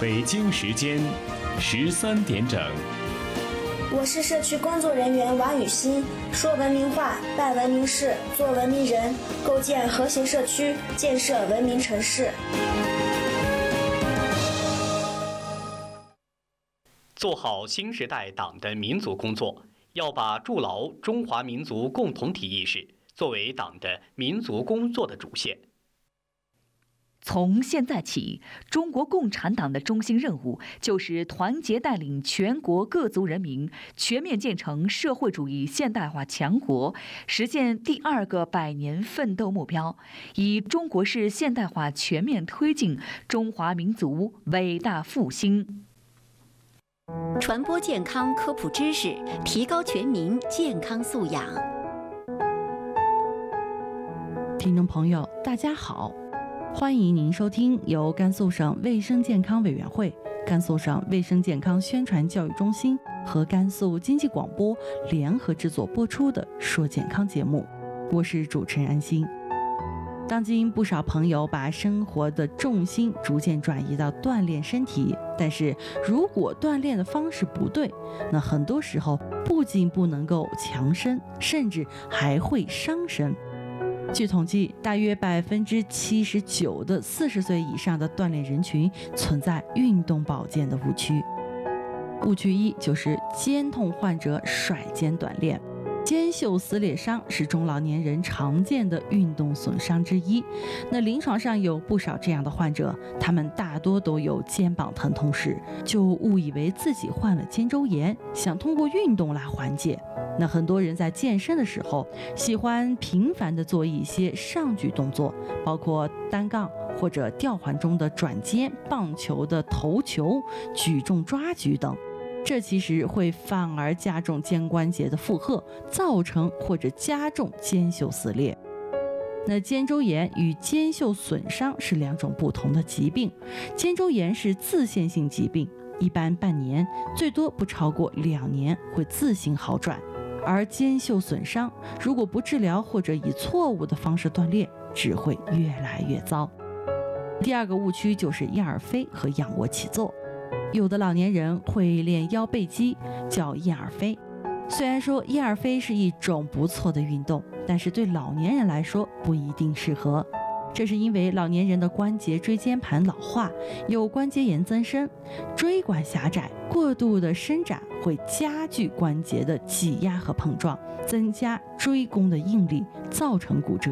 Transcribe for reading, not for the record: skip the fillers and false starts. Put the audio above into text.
北京时间13点整。 我是社区工作人员王雨欣，说文明话，办文明事，做文明人，构建和谐社区，建设文明城市。 做好新时代党的民族工作，要把筑牢中华民族共同体意识作为党的民族工作的主线。 从现在起，中国共产党的中心任务就是团结带领全国各族人民全面建成社会主义现代化强国，实现第2个100年奋斗目标，以中国式现代化全面推进中华民族伟大复兴。 传播健康科普知识，提高全民健康素养。 听众朋友，大家好，欢迎您收听由甘肃省卫生健康委员会、甘肃省卫生健康宣传教育中心和甘肃经济广播联合制作播出的《说健康》节目，我是主持人安心。当今不少朋友把生活的重心逐渐转移到锻炼身体，但是如果锻炼的方式不对，那很多时候不仅不能够强身，甚至还会伤身。据统计，大约79%的40岁以上的锻炼人群存在运动保健的误区。误区1就是肩痛患者甩肩锻炼。肩袖撕裂伤是中老年人常见的运动损伤之一。那临床上有不少这样的患者，他们大多都有肩膀疼痛时，就误以为自己患了肩周炎，想通过运动来缓解。那很多人在健身的时候，喜欢频繁地做一些上举动作，包括单杠或者吊环中的转肩、棒球的投球、举重抓举等。这其实会反而加重肩关节的负荷，造成或者加重肩袖撕裂。那肩周炎与肩袖损伤是2种不同的疾病。肩周炎是自限性疾病，一般半年，最多不超过2年会自行好转。而肩袖损伤如果不治疗或者以错误的方式锻炼，只会越来越糟。第2个误区就是燕尔飞和仰卧起坐。有的老年人会练腰背肌，叫燕尔飞。虽然说燕尔飞是一种不错的运动，但是对老年人来说不一定适合。这是因为老年人的关节椎间盘老化，有关节炎增生，椎管狭窄，过度的伸展会加剧关节的挤压和碰撞，增加椎弓的应力，造成骨折。